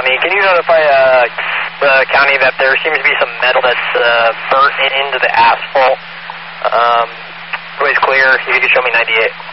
County. Can you notify the county that there seems to be some metal that's burnt into the asphalt? Always clear. If you could show me 98.